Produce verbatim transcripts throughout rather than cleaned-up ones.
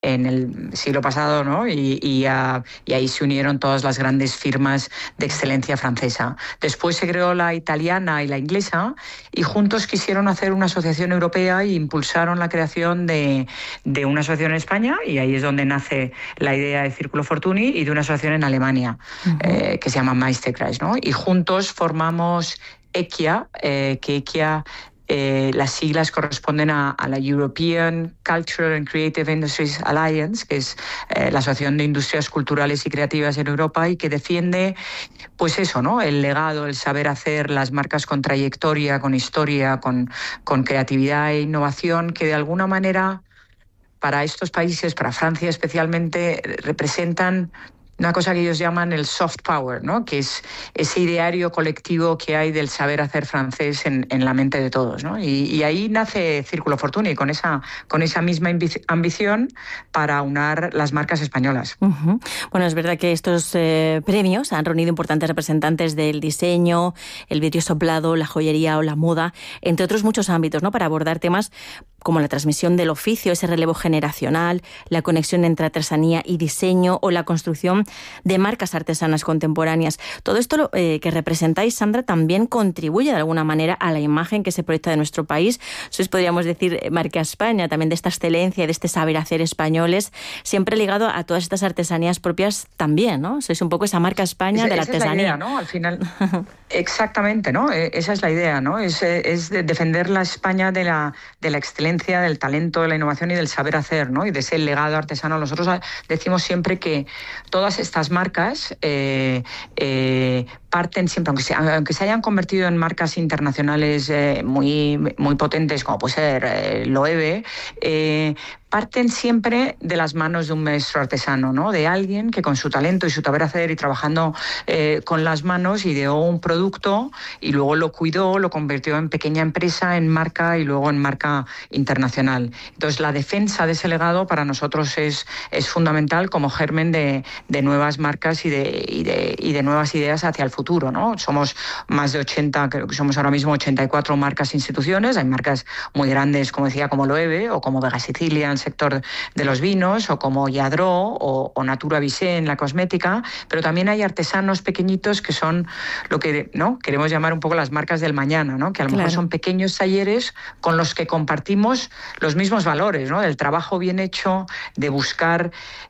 en el siglo pasado, ¿no? Y, y, a, y ahí se unieron todas las grandes firmas de excelencia francesa. Después se creó la italiana y la inglesa y juntos quisieron hacer una asociación europea e impulsaron la creación de, de una asociación en España, y ahí es donde nace la idea de Círculo Fortuny, y de una asociación en Alemania, uh-huh. eh, que se llama Meisterkreis, ¿no? Y juntos formamos ECIA, eh, que ECIA... Eh, las siglas corresponden a, a la European Cultural and Creative Industries Alliance, que es eh, la Asociación de Industrias Culturales y Creativas en Europa, y que defiende, pues eso, ¿no? El legado, el saber hacer, las marcas con trayectoria, con historia, con, con creatividad e innovación, que de alguna manera para estos países, para Francia especialmente, representan una cosa que ellos llaman el soft power, ¿no? Que es ese ideario colectivo que hay del saber hacer francés en, en la mente de todos, ¿no? Y, y ahí nace Círculo Fortuny, con esa, con esa misma ambición para unar las marcas españolas. Uh-huh. Bueno, es verdad que estos eh, premios han reunido importantes representantes del diseño, el vidrio soplado, la joyería o la moda, entre otros muchos ámbitos, ¿no? Para abordar temas como la transmisión del oficio, ese relevo generacional, la conexión entre artesanía y diseño o la construcción de marcas artesanas contemporáneas. Todo esto eh, que representáis, Sandra, también contribuye de alguna manera a la imagen que se proyecta de nuestro país. Sois, podríamos decir, marca España, también de esta excelencia, de este saber hacer españoles, siempre ligado a todas estas artesanías propias también, ¿no? Sois un poco esa marca España esa, de la esa artesanía. Es la idea, ¿no? Al final, exactamente, ¿no? Esa es la idea, ¿no? Es, es de defender la España de la, de la excelencia, del talento, de la innovación y del saber hacer, ¿no? Y de ese legado artesano. Nosotros decimos siempre que todas estas marcas eh, eh, parten siempre, aunque se, aunque se hayan convertido en marcas internacionales eh, muy, muy potentes, como puede ser eh, Loewe, eh, parten siempre de las manos de un maestro artesano, ¿no? De alguien que con su talento y su saber hacer y trabajando eh, con las manos ideó un producto y luego lo cuidó, lo convirtió en pequeña empresa, en marca y luego en marca internacional. Entonces, la defensa de ese legado para nosotros es, es fundamental como germen de, de nuevas marcas y de, y, de, y de nuevas ideas hacia el futuro, ¿no? Somos más de ochenta, creo que somos ahora mismo ochenta y cuatro marcas e instituciones. Hay marcas muy grandes, como decía, como Loewe o como Vega Sicilia, sector de los vinos, o como Yadro o, o Natura Visé en la cosmética, pero también hay artesanos pequeñitos que son lo que, ¿no?, queremos llamar un poco las marcas del mañana, ¿no? Que a lo claro. mejor son pequeños talleres con los que compartimos los mismos valores, ¿no? Del trabajo bien hecho, de buscar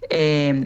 eh,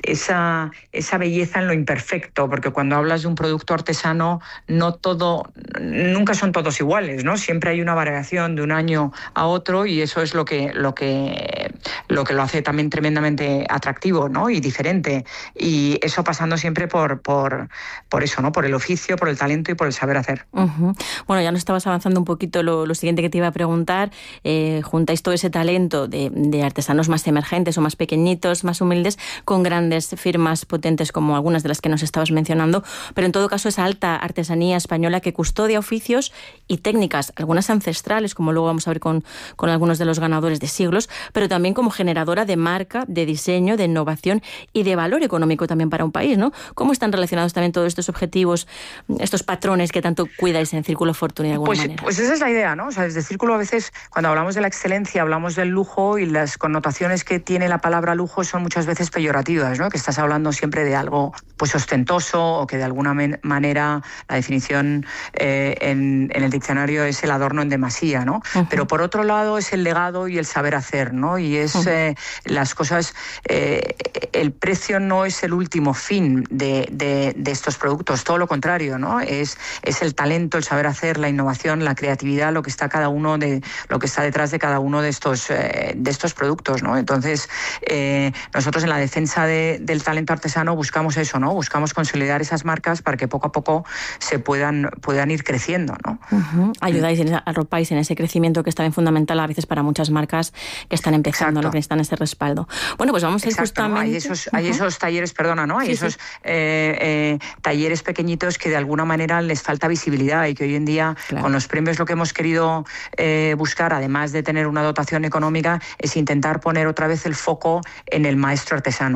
esa, esa belleza en lo imperfecto, porque cuando hablas de un producto artesano, no todo, nunca son todos iguales, ¿no? Siempre hay una variación de un año a otro, y eso es lo que lo que lo que lo hace también tremendamente atractivo, ¿no? Y diferente. Y eso pasando siempre por por por eso, ¿no? Por el oficio, por el talento y por el saber hacer. Uh-huh. Bueno, ya nos estabas avanzando un poquito lo, lo siguiente que te iba a preguntar. Eh, juntáis todo ese talento de, de artesanos más emergentes o más pequeñitos, más humildes, con grandes firmas potentes como algunas de las que nos estabas mencionando, pero en todo caso esa alta artesanía española que custodia oficios y técnicas, algunas ancestrales, como luego vamos a ver con, con algunos de los ganadores de siglos, pero también como generadora de marca, de diseño, de innovación y de valor económico también para un país, ¿no? ¿Cómo están relacionados también todos estos objetivos, estos patrones que tanto cuidáis en Círculo Fortuny de alguna pues, manera? Pues esa es la idea, ¿no? O sea, desde Círculo a veces, cuando hablamos de la excelencia, hablamos del lujo, y las connotaciones que tiene la palabra lujo son muchas veces peyorativas, ¿no? Que estás hablando siempre de algo pues ostentoso, o que de alguna men- manera la definición eh, en, en el diccionario es el adorno en demasía, ¿no? Uh-huh. Pero por otro lado es el legado y el saber hacer, ¿no? Y es uh-huh. eh, las cosas, eh, el precio no es el último fin de, de, de estos productos, todo lo contrario, ¿no? Es, es el talento, el saber hacer, la innovación, la creatividad, lo que está cada uno de, lo que está detrás de cada uno de estos, eh, de estos productos, ¿no? Entonces, eh, nosotros en la defensa de, del talento artesano buscamos eso, ¿no? Buscamos consolidar esas marcas para que poco a poco se puedan, puedan ir creciendo, ¿no? Uh-huh. Ayudáis, en, arropáis en ese crecimiento que es también fundamental a veces para muchas marcas que están empezando, ¿no? Que necesitan ese respaldo. Bueno, pues vamos a ir Exacto, justamente... ¿no? Hay esos, hay uh-huh. esos talleres, perdona, ¿no? Hay sí, esos sí. Eh, eh, talleres pequeñitos que de alguna manera les falta visibilidad, y que hoy en día, claro. con los premios, lo que hemos querido eh, buscar, además de tener una dotación económica, es intentar poner otra vez el foco en el maestro artesano. ¿Cómo ha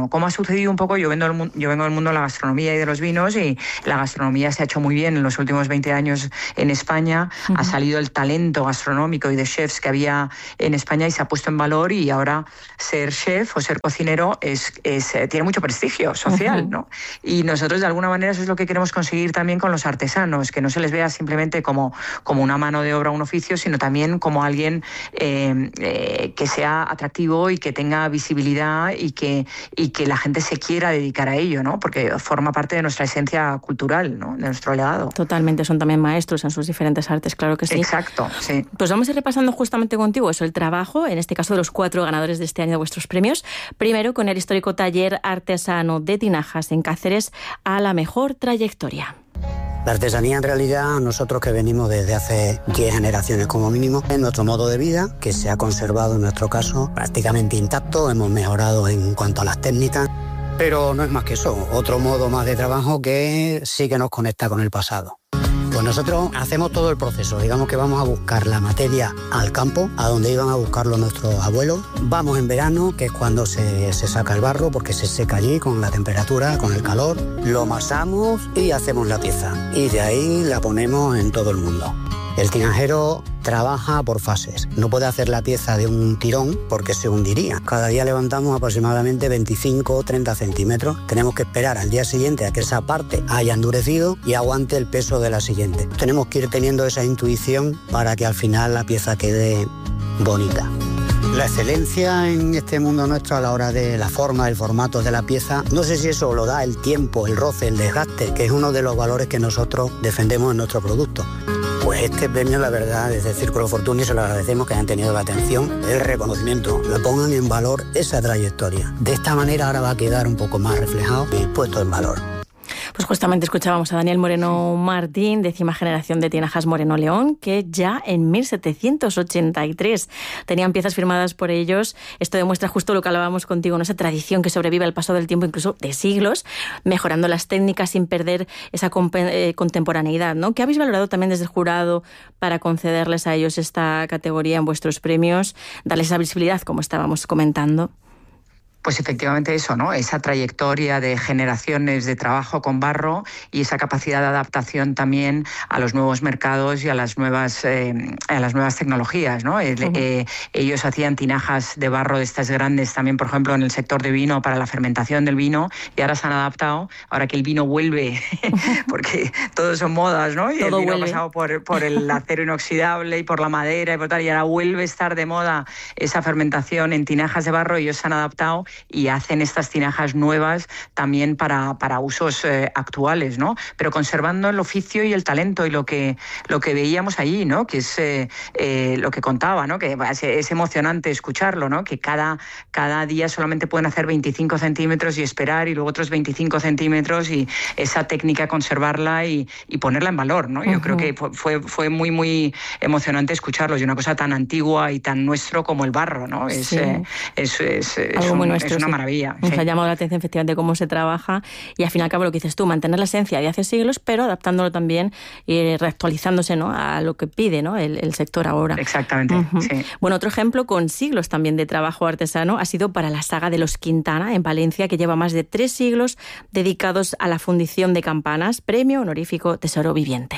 sucedido un poco, yo vengo, del, yo vengo del mundo de la gastronomía y de los vinos, y la gastronomía se ha hecho muy bien en los últimos veinte años en España. Uh-huh. Ha salido el talento gastronómico y de chefs que había en España y se ha puesto en valor, y ahora ser chef o ser cocinero es, es, tiene mucho prestigio social, uh-huh. ¿no? Y nosotros de alguna manera eso es lo que queremos conseguir también con los artesanos, que no se les vea simplemente como, como una mano de obra, un oficio, sino también como alguien eh, eh, que sea atractivo y que tenga visibilidad y que, y que la gente se quiera dedicar a ello, ¿no? Porque forma parte de nuestra esencia cultural, ¿no? De nuestro legado. Totalmente, son también maestros en sus diferentes artes, claro que sí. Exacto, sí. Pues vamos a ir repasando justamente contigo eso, el trabajo, en este caso de los cuatro ganadores de este año de vuestros premios. Primero con el histórico taller artesano de tinajas en Cáceres a la mejor trayectoria. La artesanía, en realidad, nosotros que venimos desde hace diez generaciones como mínimo, es nuestro modo de vida, que se ha conservado en nuestro caso prácticamente intacto. Hemos mejorado en cuanto a las técnicas, pero no es más que eso, otro modo más de trabajo que sí que nos conecta con el pasado. Pues nosotros hacemos todo el proceso, digamos que vamos a buscar la materia al campo, a donde iban a buscarlo nuestros abuelos. Vamos en verano, que es cuando se, se saca el barro, porque se seca allí con la temperatura, con el calor. Lo amasamos y hacemos la pieza. Y de ahí la ponemos en todo el mundo. El tinajero trabaja por fases. No puede hacer la pieza de un tirón porque se hundiría. Cada día levantamos aproximadamente veinticinco o treinta centímetros. Tenemos que esperar al día siguiente a que esa parte haya endurecido y aguante el peso de la siguiente. Tenemos que ir teniendo esa intuición para que al final la pieza quede bonita. La excelencia en este mundo nuestro a la hora de la forma, el formato de la pieza, no sé si eso lo da el tiempo, el roce, el desgaste, que es uno de los valores que nosotros defendemos en nuestro producto. Pues este premio, la verdad, desde el Círculo Fortuny se lo agradecemos, que hayan tenido la atención, el reconocimiento, lo pongan en valor esa trayectoria. De esta manera ahora va a quedar un poco más reflejado y puesto en valor. Pues justamente escuchábamos a Daniel Moreno Martín, décima generación de Tinajas Moreno León, que ya en mil setecientos ochenta y tres tenían piezas firmadas por ellos. Esto demuestra justo lo que hablábamos contigo, ¿no? Esa tradición que sobrevive al paso del tiempo, incluso de siglos, mejorando las técnicas sin perder esa eh, contemporaneidad, ¿no? ¿Qué habéis valorado también desde el jurado para concederles a ellos esta categoría en vuestros premios, darles esa visibilidad, como estábamos comentando? Pues efectivamente eso, ¿no? Esa trayectoria de generaciones de trabajo con barro y esa capacidad de adaptación también a los nuevos mercados y a las nuevas eh, a las nuevas tecnologías, ¿no? Uh-huh. Eh, ellos hacían tinajas de barro de estas grandes también, por ejemplo, en el sector de vino para la fermentación del vino, y ahora se han adaptado, ahora que el vino vuelve, porque todos son modas, ¿no? Y todo el vino vuelve. Ha pasado por, por el acero inoxidable y por la madera y por tal, y ahora vuelve a estar de moda esa fermentación en tinajas de barro, y ellos se han adaptado y hacen estas tinajas nuevas también para, para usos eh, actuales, ¿no? Pero conservando el oficio y el talento y lo que, lo que veíamos allí, ¿no? Que es eh, eh, lo que contaba, ¿no? Que es, es emocionante escucharlo, ¿no? Que cada, cada día solamente pueden hacer veinticinco centímetros y esperar, y luego otros veinticinco centímetros, y esa técnica conservarla y, y ponerla en valor, ¿no? Yo uh-huh. creo que fue, fue muy, muy emocionante escucharlos, y una cosa tan antigua y tan nuestro como el barro, ¿no? Es, sí. eh, es, es, es, es, un, es una maravilla. Nos sí. ha llamado la atención efectivamente cómo se trabaja, y al fin y al cabo lo que dices tú, mantener la esencia de hace siglos, pero adaptándolo también y reactualizándose, ¿no? A lo que pide, ¿no? el, el sector ahora. Exactamente, uh-huh. sí. Bueno, otro ejemplo con siglos también de trabajo artesano ha sido para la saga de los Quintana en Valencia, que lleva más de tres siglos dedicados a la fundición de campanas, premio honorífico Tesoro Viviente.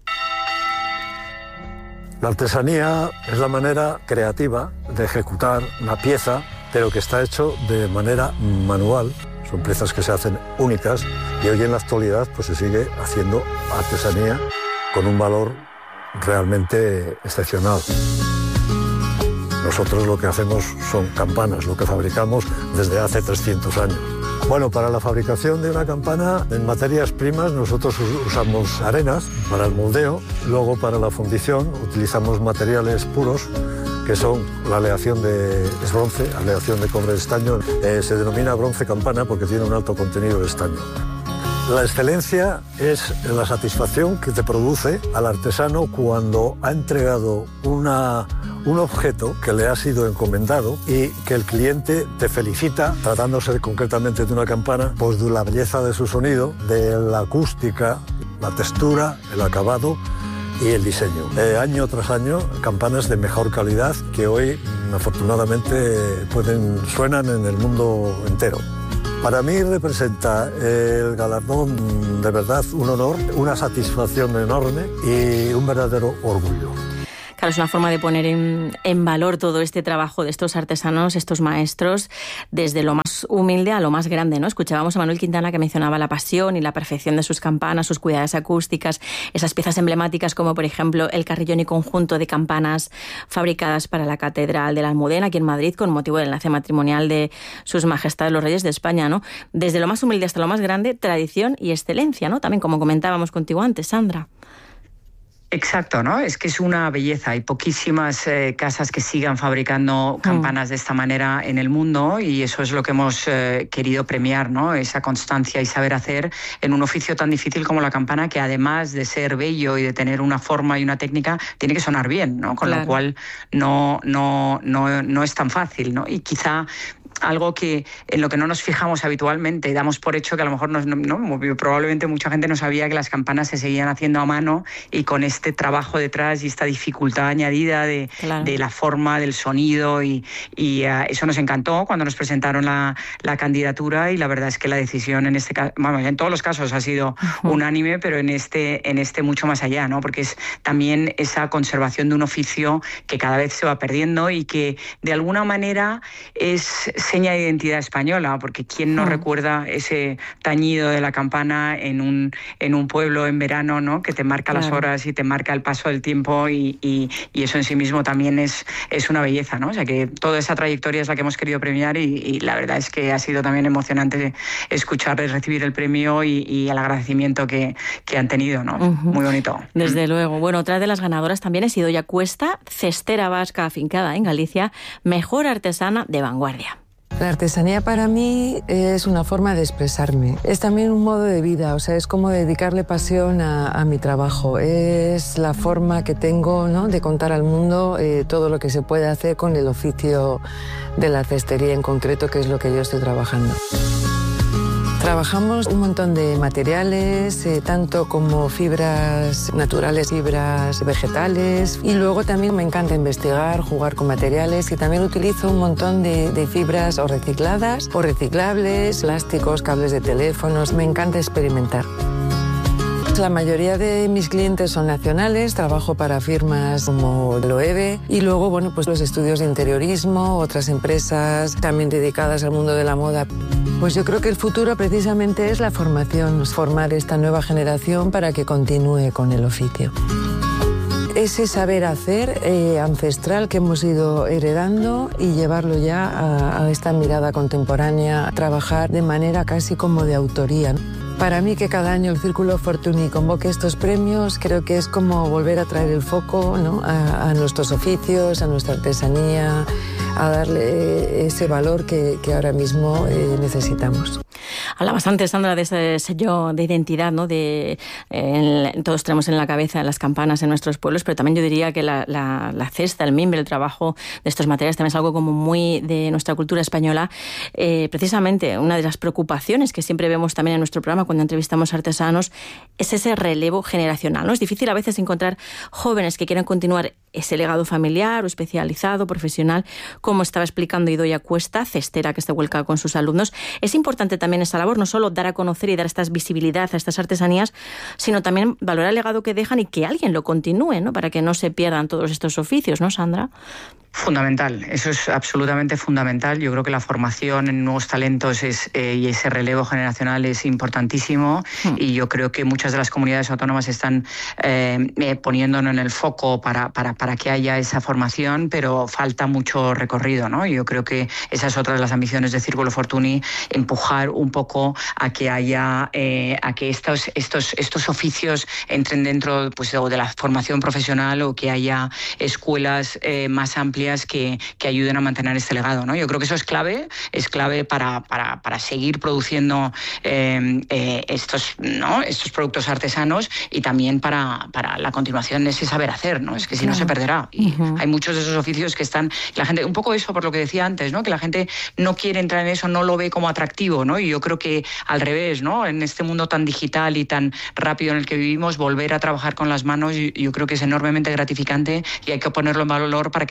La artesanía es la manera creativa de ejecutar una pieza, pero que está hecho de manera manual. Son piezas que se hacen únicas, y hoy en la actualidad pues se sigue haciendo artesanía con un valor realmente excepcional. Nosotros lo que hacemos son campanas, lo que fabricamos desde hace trescientos años. Bueno, para la fabricación de una campana, en materias primas, nosotros usamos arenas para el moldeo. Luego, para la fundición, utilizamos materiales puros, que son la aleación de es bronce, aleación de cobre de estaño. Eh, se denomina bronce campana porque tiene un alto contenido de estaño. La excelencia es la satisfacción que te produce al artesano cuando ha entregado una, un objeto que le ha sido encomendado y que el cliente te felicita, tratándose concretamente de una campana, pues de la belleza de su sonido, de la acústica, la textura, el acabado y el diseño. Eh, año tras año, campanas de mejor calidad que hoy, afortunadamente, pueden, suenan en el mundo entero. Para mí representa el galardón de verdad un honor, una satisfacción enorme y un verdadero orgullo. Claro, es una forma de poner en, en valor todo este trabajo de estos artesanos, estos maestros, desde lo más humilde a lo más grande, ¿no? Escuchábamos a Manuel Quintana, que mencionaba la pasión y la perfección de sus campanas, sus cuidadas acústicas, esas piezas emblemáticas como, por ejemplo, el carrillón y conjunto de campanas fabricadas para la Catedral de la Almudena, aquí en Madrid, con motivo del enlace matrimonial de Sus Majestades los Reyes de España, ¿no? Desde lo más humilde hasta lo más grande, tradición y excelencia, ¿no? También, como comentábamos contigo antes, Sandra. Exacto, ¿no? Es que es una belleza. Hay poquísimas eh, casas que sigan fabricando campanas de esta manera en el mundo y eso es lo que hemos eh, querido premiar, ¿no? Esa constancia y saber hacer en un oficio tan difícil como la campana, que además de ser bello y de tener una forma y una técnica, tiene que sonar bien, ¿no? Con claro. lo cual no, no, no, no es tan fácil, ¿no? Y quizá algo que en lo que no nos fijamos habitualmente y damos por hecho que a lo mejor no, no, probablemente mucha gente no sabía que las campanas se seguían haciendo a mano y con este trabajo detrás y esta dificultad añadida de, claro. de la forma, del sonido y, y uh, eso nos encantó cuando nos presentaron la, la candidatura y la verdad es que la decisión en este caso, bueno, en todos los casos ha sido uh-huh. unánime, pero en este, en este mucho más allá, ¿no? Porque es también esa conservación de un oficio que cada vez se va perdiendo y que de alguna manera es seña de identidad española, porque quién no mm. recuerda ese tañido de la campana en un, en un pueblo en verano, ¿no? Que te marca claro. las horas y te marca el paso del tiempo y, y, y eso en sí mismo también es, es una belleza, ¿no? O sea que toda esa trayectoria es la que hemos querido premiar y, y la verdad es que ha sido también emocionante escucharles recibir el premio y, y el agradecimiento que, que han tenido, ¿no? Uh-huh. Muy bonito. Desde mm. luego. Bueno, otra de las ganadoras también es Idoia Cuesta, cestera vasca afincada en Galicia, mejor artesana de vanguardia. La artesanía para mí es una forma de expresarme. Es también un modo de vida, o sea, es como dedicarle pasión a, a mi trabajo. Es la forma que tengo, ¿no?, de contar al mundo eh, todo lo que se puede hacer con el oficio de la cestería en concreto, que es lo que yo estoy trabajando. Trabajamos un montón de materiales, eh, tanto como fibras naturales, fibras vegetales, y luego también me encanta investigar, jugar con materiales y también utilizo un montón de, de fibras o recicladas o reciclables, plásticos, cables de teléfonos, me encanta experimentar. La mayoría de mis clientes son nacionales, trabajo para firmas como Loewe y luego, bueno, pues los estudios de interiorismo, otras empresas también dedicadas al mundo de la moda. Pues yo creo que el futuro precisamente es la formación, formar esta nueva generación para que continúe con el oficio. Ese saber hacer eh, ancestral que hemos ido heredando y llevarlo ya a, a esta mirada contemporánea, a trabajar de manera casi como de autoría. Para mí que cada año el Círculo Fortuny convoque estos premios, creo que es como volver a traer el foco, ¿no?, a, a nuestros oficios, a nuestra artesanía, a darle ese valor que, que ahora mismo eh, necesitamos. Hablabas antes, Sandra, de ese sello de identidad, ¿no? De, eh, todos tenemos en la cabeza las campanas en nuestros pueblos, pero también yo diría que la, la, la cesta, el mimbre, el trabajo de estos materiales también es algo como muy de nuestra cultura española. Eh, precisamente una de las preocupaciones que siempre vemos también en nuestro programa cuando entrevistamos artesanos es ese relevo generacional, ¿no? Es difícil a veces encontrar jóvenes que quieran continuar ese legado familiar o especializado, profesional, como estaba explicando Idoia Cuesta, cestera que se vuelca con sus alumnos. Es importante también esa labor, no solo dar a conocer y dar esta visibilidad a estas artesanías, sino también valorar el legado que dejan y que alguien lo continúe, ¿no?, para que no se pierdan todos estos oficios, ¿no, Sandra? Fundamental, eso es absolutamente fundamental. Yo creo que la formación en nuevos talentos es, eh, y ese relevo generacional es importantísimo mm. y yo creo que muchas de las comunidades autónomas están eh, eh, poniéndonos en el foco para, para, para que haya esa formación, pero falta mucho recorrido, ¿no? Yo creo que esa es otra de las ambiciones de Círculo Fortuny, empujar un poco a que haya, eh, a que estos, estos, estos oficios entren dentro, pues, de la formación profesional o que haya escuelas eh, más amplias Que, que ayuden a mantener este legado, ¿no? Yo creo que eso es clave, es clave para, para, para seguir produciendo eh, eh, estos, ¿no?, estos productos artesanos y también para, para la continuación de ese saber hacer, ¿no? Es que si claro. no se perderá. Y uh-huh. hay muchos de esos oficios que están, la gente, un poco eso por lo que decía antes, ¿no?, que la gente no quiere entrar en eso, no lo ve como atractivo, ¿no? Y yo creo que al revés, ¿no?, en este mundo tan digital y tan rápido en el que vivimos, volver a trabajar con las manos, yo creo que es enormemente gratificante y hay que ponerlo en valor para que sea atractivo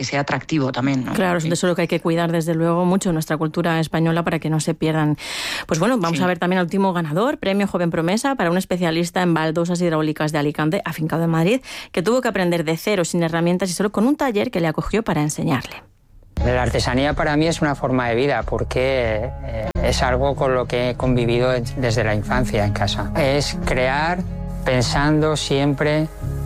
atractivo también, ¿no? Claro, es un tesoro que hay que cuidar desde luego mucho en nuestra cultura española para que no se pierdan. Pues bueno, vamos sí. a ver también al último ganador, Premio Joven Promesa para un especialista en baldosas hidráulicas de Alicante, afincado en Madrid, que tuvo que aprender de cero, sin herramientas y solo con un taller que le acogió para enseñarle. La artesanía para mí es una forma de vida porque eh, es algo con lo que he convivido desde la infancia en casa. Es crear pensando siempre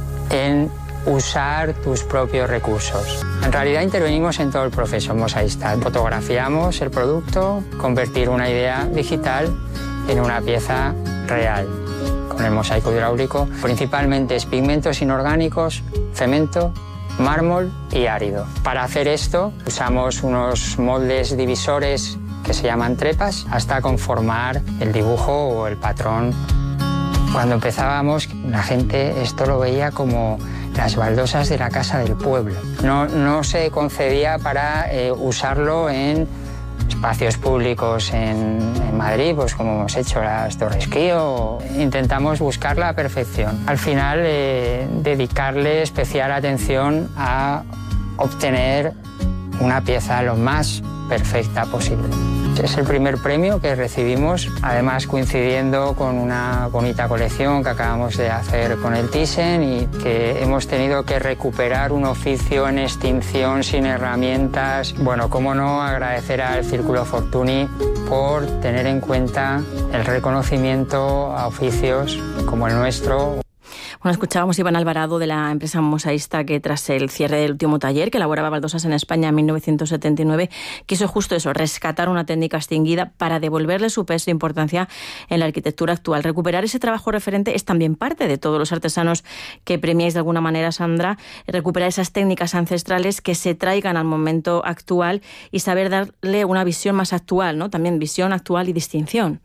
en usar tus propios recursos. En realidad intervenimos en todo el proceso mosaísta. Fotografiamos el producto, convertir una idea digital en una pieza real. Con el mosaico hidráulico, principalmente es pigmentos inorgánicos, cemento, mármol y árido. Para hacer esto usamos unos moldes divisores que se llaman trepas hasta conformar el dibujo o el patrón. Cuando empezábamos, la gente esto lo veía como las baldosas de la casa del pueblo. No, no se concebía para eh, usarlo en espacios públicos en, en Madrid, pues como hemos hecho las Torres Kío. Intentamos buscar la perfección. Al final, eh, dedicarle especial atención a obtener una pieza lo más perfecta posible. Es el primer premio que recibimos, además coincidiendo con una bonita colección que acabamos de hacer con el Thyssen y que hemos tenido que recuperar un oficio en extinción sin herramientas. Bueno, cómo no agradecer al Círculo Fortuny por tener en cuenta el reconocimiento a oficios como el nuestro. Bueno, escuchábamos a Iván Alvarado de la empresa mosaísta que tras el cierre del último taller que elaboraba baldosas en España en mil novecientos setenta y nueve quiso justo eso, rescatar una técnica extinguida para devolverle su peso e importancia en la arquitectura actual. Recuperar ese trabajo referente es también parte de todos los artesanos que premiáis de alguna manera, Sandra, recuperar esas técnicas ancestrales que se traigan al momento actual y saber darle una visión más actual, ¿no? También visión actual y distinción.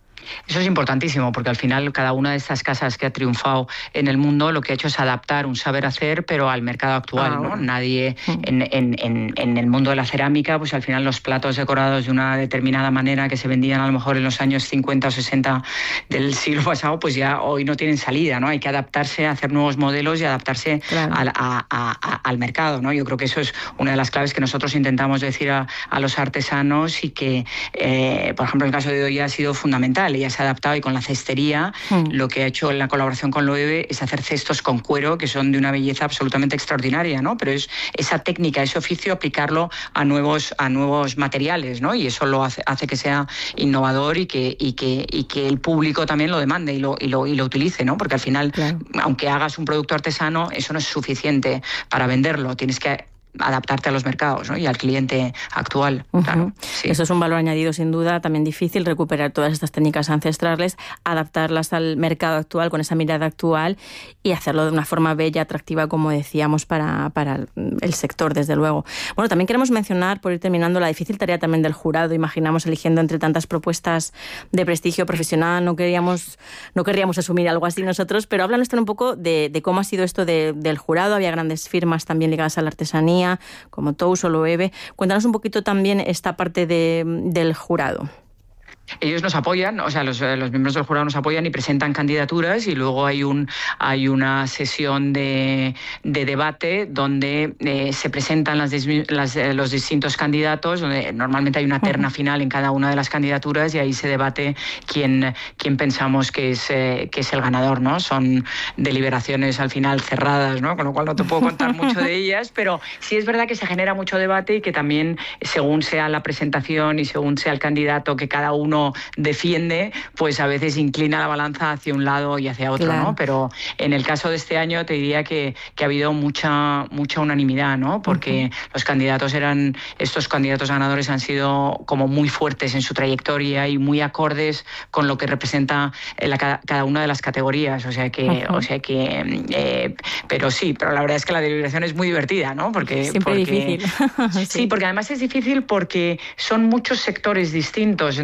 Eso es importantísimo porque al final cada una de estas casas que ha triunfado en el mundo lo que ha hecho es adaptar un saber hacer pero al mercado actual, ah, ¿no? Bueno. Nadie en, en, en, en el mundo de la cerámica, pues al final los platos decorados de una determinada manera que se vendían a lo mejor en los años cincuenta o sesenta del siglo pasado, pues ya hoy no tienen salida, ¿no? Hay que adaptarse, a hacer nuevos modelos y adaptarse claro. al, a, a, a, al mercado, ¿no? Yo creo que eso es una de las claves que nosotros intentamos decir a, a los artesanos y que, eh, por ejemplo, el caso de hoy ha sido fundamental. Ella se ha adaptado y con la cestería mm. lo que ha hecho en la colaboración con Loewe es hacer cestos con cuero que son de una belleza absolutamente extraordinaria, ¿no? Pero es esa técnica, ese oficio, aplicarlo a nuevos, a nuevos materiales, ¿no? Y eso lo hace, hace que sea innovador y que, y que, y que el público también lo demande y lo, y lo, y lo utilice, ¿no? Porque al final, claro. aunque hagas un producto artesano, eso no es suficiente para venderlo, tienes que adaptarte a los mercados, ¿no? Y al cliente actual. Uh-huh. Claro, sí. Eso es un valor añadido sin duda, también difícil recuperar todas estas técnicas ancestrales, adaptarlas al mercado actual con esa mirada actual y hacerlo de una forma bella, atractiva, como decíamos, para, para el sector, desde luego. Bueno, también queremos mencionar, por ir terminando, la difícil tarea también del jurado. Imaginamos eligiendo entre tantas propuestas de prestigio profesional, no queríamos, no querríamos asumir algo así nosotros, pero háblanos un poco de, de cómo ha sido esto de, del jurado. Había grandes firmas también ligadas a la artesanía, como Tous o Loewe. Cuéntanos un poquito también esta parte de, del jurado. Ellos nos apoyan, o sea, los, los miembros del jurado nos apoyan y presentan candidaturas y luego hay un hay una sesión de, de debate donde eh, se presentan las, las, los distintos candidatos, donde normalmente hay una terna final en cada una de las candidaturas y ahí se debate quién, quién pensamos que es, eh, que es el ganador, ¿no? Son deliberaciones al final cerradas, ¿no? Con lo cual no te puedo contar mucho de ellas, pero sí es verdad que se genera mucho debate y que también, según sea la presentación y según sea el candidato que cada uno defiende, pues a veces inclina la balanza hacia un lado y hacia otro, claro. ¿no? Pero en el caso de este año te diría que, que ha habido mucha mucha unanimidad, ¿no? Porque uh-huh. los candidatos eran, estos candidatos ganadores han sido como muy fuertes en su trayectoria y muy acordes con lo que representa la, cada una de las categorías, o sea que, uh-huh. o sea que, eh, pero sí, pero la verdad es que la deliberación es muy divertida, ¿no? Porque siempre porque, difícil. sí. sí, porque además es difícil porque son muchos sectores distintos, entonces no es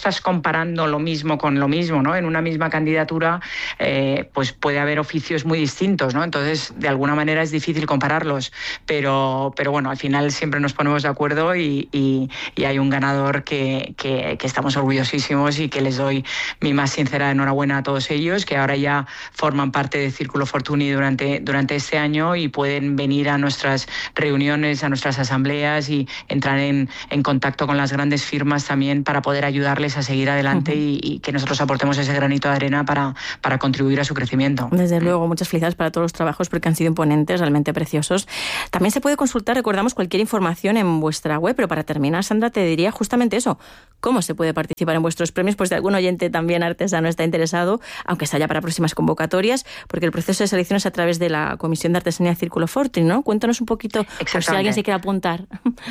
estás comparando lo mismo con lo mismo, ¿no? En una misma candidatura eh, pues puede haber oficios muy distintos, ¿no? Entonces, de alguna manera es difícil compararlos, pero, pero bueno, al final siempre nos ponemos de acuerdo y, y, y hay un ganador que, que, que estamos orgullosísimos y que les doy mi más sincera enhorabuena a todos ellos, que ahora ya forman parte de Círculo Fortuny durante, durante este año y pueden venir a nuestras reuniones, a nuestras asambleas y entrar en, en contacto con las grandes firmas también para poder ayudarles a seguir adelante uh-huh. y, y que nosotros aportemos ese granito de arena para, para contribuir a su crecimiento. Desde luego, muchas felicidades para todos los trabajos porque han sido imponentes, realmente preciosos. También se puede consultar, recordamos, cualquier información en vuestra web, pero para terminar, Sandra, te diría justamente eso. ¿Cómo se puede participar en vuestros premios? Pues de algún oyente también artesano está interesado, aunque sea ya para próximas convocatorias, porque el proceso de selección es a través de la Comisión de Artesanía Círculo Fortuny, ¿no? Cuéntanos un poquito, por si alguien se quiere apuntar.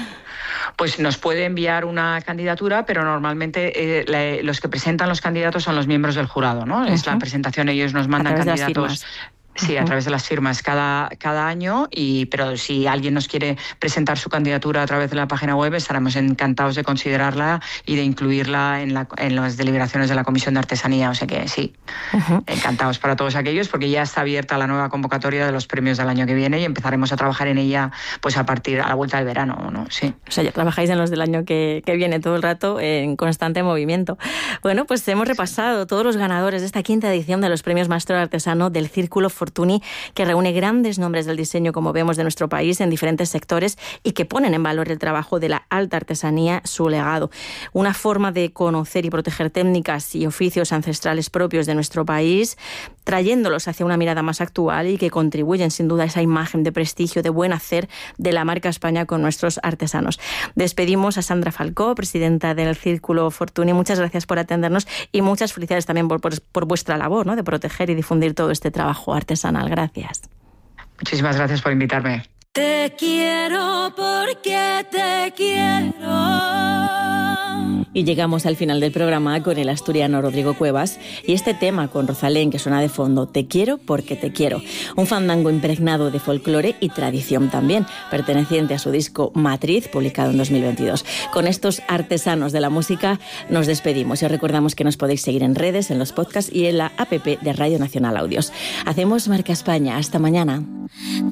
Pues nos puede enviar una candidatura, pero normalmente eh, la, los que presentan los candidatos son los miembros del jurado, ¿no? Uh-huh. Es la presentación, ellos nos mandan candidatos. Sí, a través de las firmas cada, cada año, y pero si alguien nos quiere presentar su candidatura a través de la página web, estaremos encantados de considerarla y de incluirla en, la, en las deliberaciones de la Comisión de Artesanía. O sea que sí, uh-huh. encantados para todos aquellos, porque ya está abierta la nueva convocatoria de los premios del año que viene y empezaremos a trabajar en ella pues a partir a la vuelta del verano, ¿no? Sí. O sea, ya trabajáis en los del año que, que viene todo el rato en constante movimiento. Bueno, pues hemos repasado todos los ganadores de esta quinta edición de los premios Maestro Artesano del Círculo Fortuny, que reúne grandes nombres del diseño, como vemos, de nuestro país en diferentes sectores y que ponen en valor el trabajo de la alta artesanía, su legado. Una forma de conocer y proteger técnicas y oficios ancestrales propios de nuestro país, trayéndolos hacia una mirada más actual y que contribuyen sin duda a esa imagen de prestigio, de buen hacer de la marca España con nuestros artesanos. Despedimos a Sandra Falcó, presidenta del Círculo Fortuny. Muchas gracias por atendernos y muchas felicidades también por, por, por vuestra labor, ¿no?, de proteger y difundir todo este trabajo artesanal. Gracias. Muchísimas gracias por invitarme. Te quiero porque te quiero. Y llegamos al final del programa con el asturiano Rodrigo Cuevas y este tema con Rosalén que suena de fondo, Te quiero porque te quiero. Un fandango impregnado de folclore y tradición también, perteneciente a su disco Matriz, publicado en dos mil veintidós. Con estos artesanos de la música nos despedimos y os recordamos que nos podéis seguir en redes, en los podcasts y en la app de Radio Nacional Audios. Hacemos Marca España. Hasta mañana.